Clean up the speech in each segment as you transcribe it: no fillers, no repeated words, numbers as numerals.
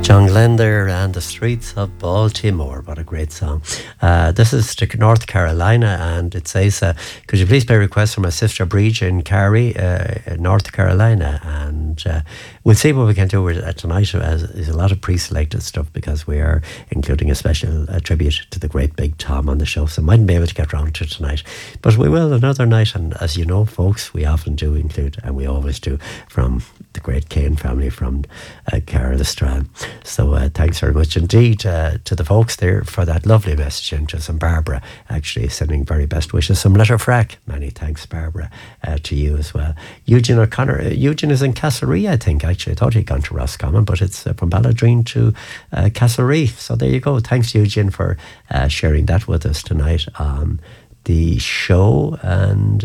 John Glenn there and the Streets of Baltimore. What a great song. This is to North Carolina, and it says, could you please play requests for my sister Bridget in Cary, North Carolina? And we'll see what we can do with it tonight. There's a lot of pre-selected stuff because we are including a special tribute to the great Big Tom on the show, so mightn't be able to get round to tonight. But we will another night, and as you know, folks, we often do include, and we always do, from the great Kane family from Carlisle. So thanks very much indeed to the folks there for that lovely message, and just and Barbara actually sending very best wishes. Some letter frack. Many thanks, Barbara, to you as well. Eugene O'Connor. Eugene is in Castlereagh, I think. Actually, I thought he'd gone to Roscommon, but it's from Balladreen to Castlereagh. So there you go. Thanks, Eugene, for sharing that with us tonight on the show. And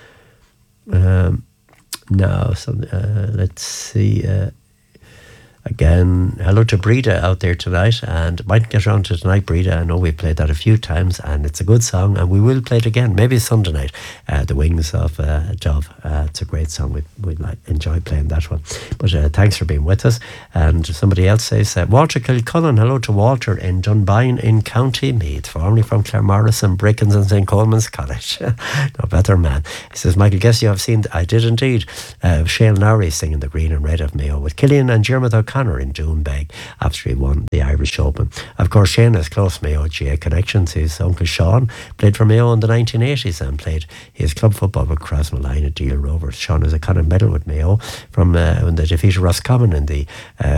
now, let's see. Again, hello to Breda out there tonight, and might get around to tonight, Breda. I know we've played that a few times, and it's a good song, and we will play it again, maybe Sunday night. The Wings of Dove. It's a great song. We'd enjoy playing that one. But thanks for being with us. And somebody else says, Walter Kilcullen. Hello to Walter in Dunboyne in County Meath, formerly from Claremorris and Brickens and St. Coleman's College. No better man. He says, Michael, guess you have seen, I did indeed, Shane Lowry singing The Green and Red of Mayo with Killian and Dermot O'Connor in Doonbeg after he won the Irish Open. Of course, Shane has close Mayo GA connections. His uncle Sean played for Mayo in the 1980s and played his club football with Crossmalline at Deal Rovers. Sean has a kind of medal with Mayo from when they defeated Roscommon in the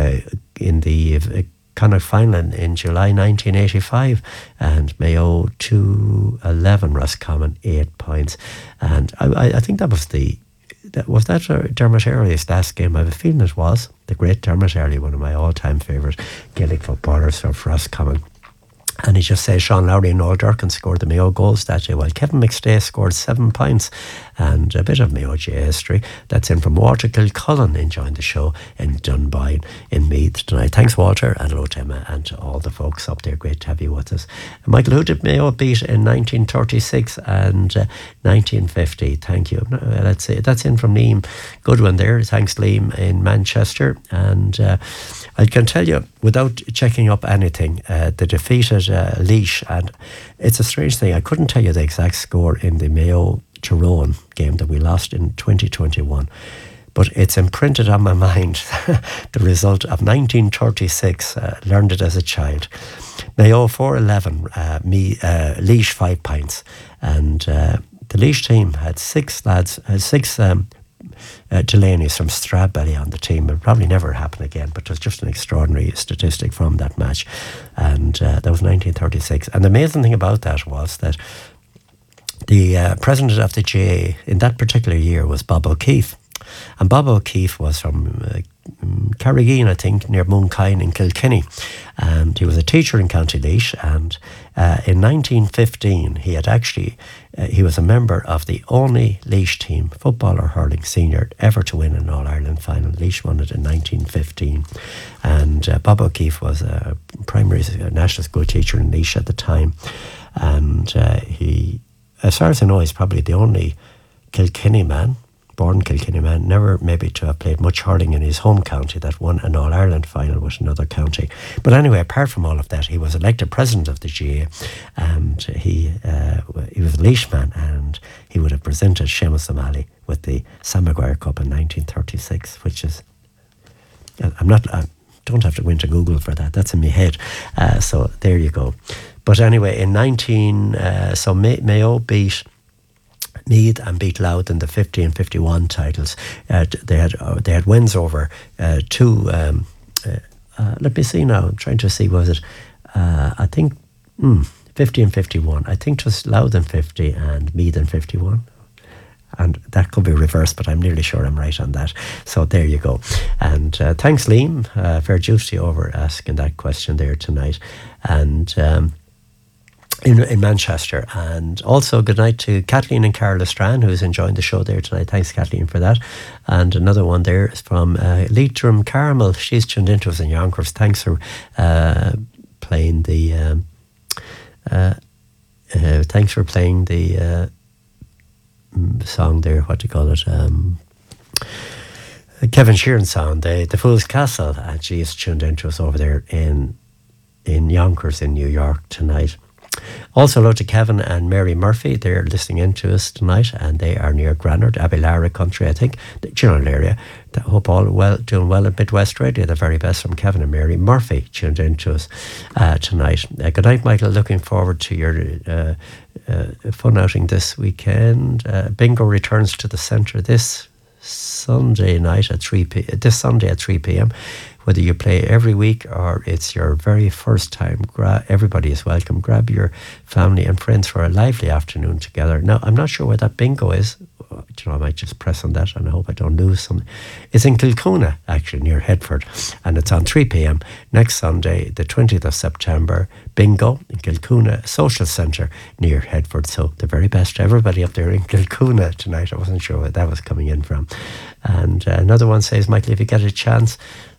Connacht final in July 1985, and Mayo 2-11, Roscommon 8 points. And I think that was that Dermot Early's last game. I have a feeling it was. The great Dermot Early, one of my all-time favourite Gaelic footballers of Roscommon. And he just says Sean Lowry and Noel Durkin scored the Mayo goals that day, while Kevin McStay scored 7 points. And a bit of Mayo GA history. That's in from Walter Kilcullen enjoying the show in Dunboyne in Meath tonight. Thanks, Walter, and hello to Emma and to all the folks up there. Great to have you with us. Michael, who did Mayo beat in 1936 and 1950? Thank you. Let's see. That's in from Liam. Good one there. Thanks, Liam, in Manchester. And I can tell you, without checking up anything, the defeated Laois, and it's a strange thing, I couldn't tell you the exact score in the Mayo Tyrone game that we lost in 2021, but it's imprinted on my mind. The result of 1936, learned it as a child. Mayo 4-11, Laois 5 points, and the Laois team had six Delaney's from Stradbally on the team. It'll probably never happen again, but it was just an extraordinary statistic from that match. And that was 1936. And the amazing thing about that was that the president of the GA in that particular year was Bob O'Keefe. And Bob O'Keefe was from Carrigean, I think, near Moonkyne in Kilkenny. And he was a teacher in County Laois. And in 1915, he was a member of the only Laois team, football or hurling senior, ever to win an All-Ireland final. Laois won it in 1915. And Bob O'Keefe was a primary national school teacher in Laois at the time. And he, as far as I know, he's probably the only Kilkenny man, born Kilkenny man, never maybe to have played much hurling in his home county, that won an All-Ireland final with another county. But anyway, apart from all of that, he was elected president of the GA, and he was a Laois man, and he would have presented Seamus O'Malley with the Sam Maguire Cup in 1936, which is, I don't have to go into Google for that, that's in my head. So there you go. But anyway, in Mayo beat Meath and beat Louth in the 50 and 51 titles. They had wins over two. Let me see now. I'm trying to see. Was it? I think 50 and 51. I think it was Louth in 50 and Meath in 51. And that could be reversed, but I'm nearly sure I'm right on that. So there you go. And thanks, Liam. Fair dues to you over asking that question there tonight. And in Manchester. And also good night to Kathleen and Carla Strand, who's enjoying the show there tonight. Thanks, Kathleen, for that. And another one there is from Leitrim Carmel. She's tuned into us in Yonkers. Thanks for playing the song there. What do you call it? Kevin Sheeran sound, the Fool's Castle. And she's tuned into us over there in Yonkers in New York tonight. Also, hello to Kevin and Mary Murphy. They're listening in to us tonight, and they are near Granard, Abillara country, I think, the general area. I hope all doing well at Midwest Radio. The very best from Kevin and Mary Murphy tuned in to us tonight. Good night, Michael. Looking forward to your fun outing this weekend. Bingo returns to the centre this Sunday night at 3 p.m. Whether you play every week or it's your very first time, everybody is welcome. Grab your family and friends for a lively afternoon together. Now, I'm not sure where that bingo is. I might just press on that and I hope I don't lose something. It's in Kilcoona, actually, near Headford. And it's on 3 p.m. next Sunday, the 20th of September. Bingo in Kilcoona Social Centre near Headford. So the very best to everybody up there in Kilcoona tonight. I wasn't sure where that was coming in from. And another one says, Michael, if you get a chance...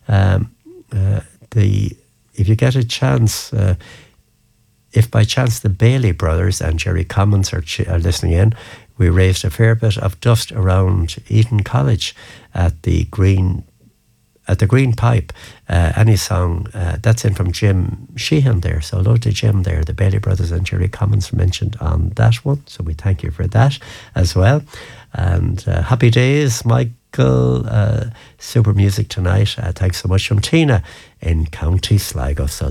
if by chance the Bailey brothers and Jerry Commons are listening in, we raised a fair bit of dust around Eton College at the Green Pipe. Any song that's in from Jim Sheehan there. So hello to Jim there. The Bailey brothers and Jerry Commons mentioned on that one. So we thank you for that as well. And happy days, Michael. Super music tonight. Thanks so much from Tina in County Sligo. So